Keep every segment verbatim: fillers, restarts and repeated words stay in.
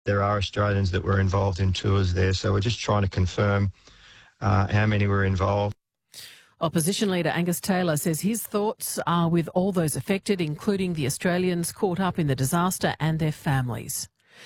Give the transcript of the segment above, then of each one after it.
There are Australians that were involved in tours there, so we're just trying to confirm uh, how many were involved. Opposition leader Angus Taylor says his thoughts are with all those affected, including the Australians caught up in the disaster and their families.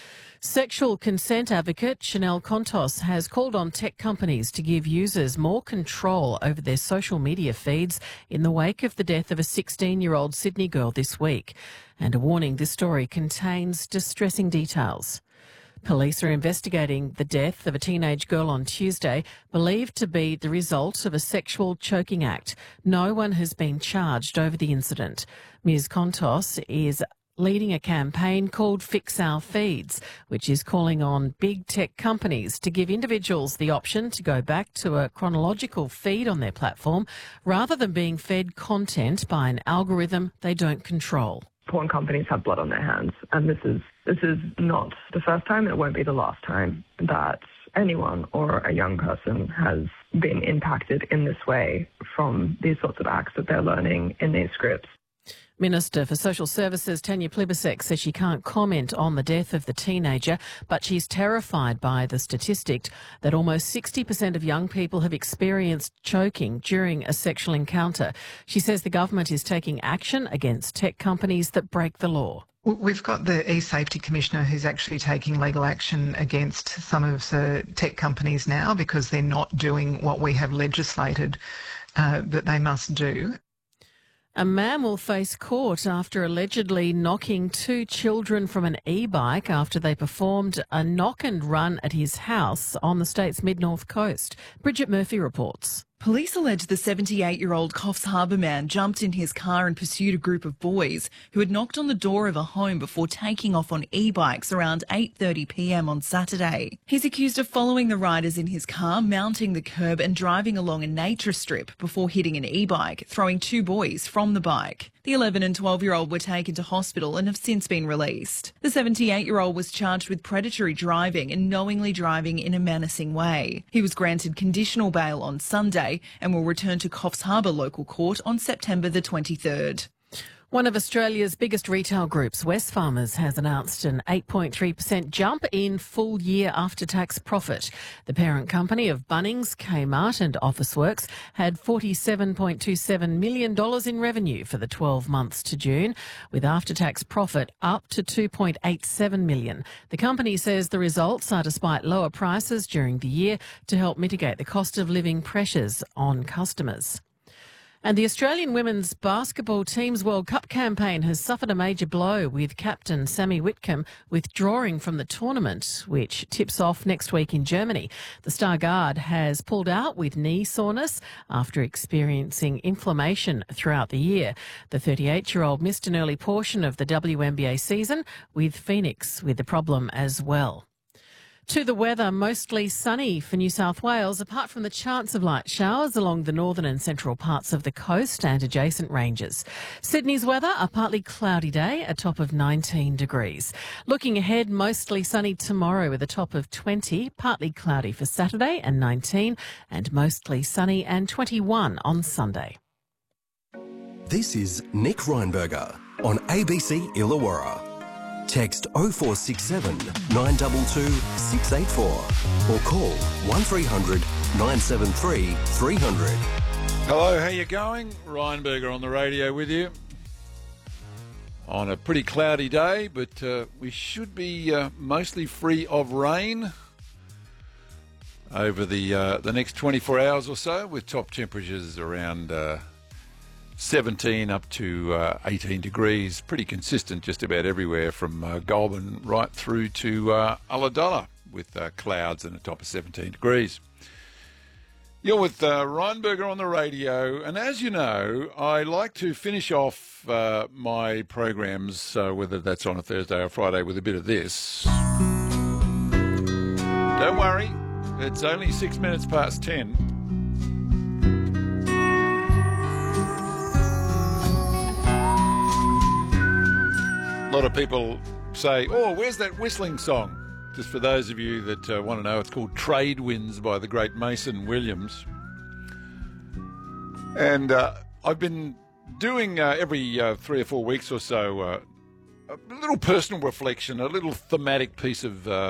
Sexual consent advocate Chanel Contos has called on tech companies to give users more control over their social media feeds in the wake of the death of a sixteen-year-old Sydney girl this week. And a warning, this story contains distressing details. Police are investigating the death of a teenage girl on Tuesday, believed to be the result of a sexual choking act. No one has been charged over the incident. Miz Contos is leading a campaign called Fix Our Feeds, which is calling on big tech companies to give individuals the option to go back to a chronological feed on their platform rather than being fed content by an algorithm they don't control. Porn companies have blood on their hands, and this is this is not the first time, and it won't be the last time that anyone or a young person has been impacted in this way from these sorts of acts that they're learning in these scripts. Minister for Social Services Tanya Plibersek says she can't comment on the death of the teenager, but she's terrified by the statistic that almost sixty percent of young people have experienced choking during a sexual encounter. She says the government is taking action against tech companies that break the law. We've got the e-safety commissioner who's actually taking legal action against some of the tech companies now because they're not doing what we have legislated uh, that they must do. A man will face court after allegedly knocking two children from an e-bike after they performed a knock and run at his house on the state's mid-north coast. Bridget Murphy reports. Police allege the seventy-eight-year-old Coffs Harbour man jumped in his car and pursued a group of boys who had knocked on the door of a home before taking off on e-bikes around eight thirty p m on Saturday. He's accused of following the riders in his car, mounting the curb and driving along a nature strip before hitting an e-bike, throwing two boys from the bike. The eleven and twelve-year-old were taken to hospital and have since been released. The seventy-eight-year-old was charged with predatory driving and knowingly driving in a menacing way. He was granted conditional bail on Sunday and will return to Coffs Harbour Local Court on September the twenty-third. One of Australia's biggest retail groups, Wesfarmers, has announced an eight point three percent jump in full-year after-tax profit. The parent company of Bunnings, Kmart and Officeworks had forty-seven point two seven million dollars in revenue for the twelve months to June, with after-tax profit up to two point eight seven million dollars. The company says the results are despite lower prices during the year to help mitigate the cost of living pressures on customers. And the Australian women's basketball team's World Cup campaign has suffered a major blow, with captain Sammy Whitcomb withdrawing from the tournament, which tips off next week in Germany. The star guard has pulled out with knee soreness after experiencing inflammation throughout the year. The thirty-eight-year-old missed an early portion of the W N B A season, with Phoenix with the problem as well. To the weather, mostly sunny for New South Wales, apart from the chance of light showers along the northern and central parts of the coast and adjacent ranges. Sydney's weather, a partly cloudy day, a top of nineteen degrees. Looking ahead, mostly sunny tomorrow with a top of twenty, partly cloudy for Saturday and nineteen, and mostly sunny and twenty-one on Sunday. This is Nick Reinberger on A B C Illawarra. Text oh four six seven, nine two two, six eight four or call one three hundred, nine seven three, three hundred. Hello, how you going? Reinberger on the radio with you. On a pretty cloudy day, but uh, we should be uh, mostly free of rain over the uh, the next twenty-four hours or so, with top temperatures around Uh, seventeen up to uh, eighteen degrees, pretty consistent just about everywhere from uh, Goulburn right through to uh, Ulladulla, with uh, clouds and a top of seventeen degrees. You're with uh, Reinberger on the radio, and as you know, I like to finish off uh, my programs, uh, whether that's on a Thursday or Friday, with a bit of this. Don't worry, it's only six minutes past ten. A lot of people say, oh, where's that whistling song? Just for those of you that uh, want to know, it's called Trade Winds by the great Mason Williams. And uh, I've been doing uh, every uh, three or four weeks or so uh, a little personal reflection, a little thematic piece of uh,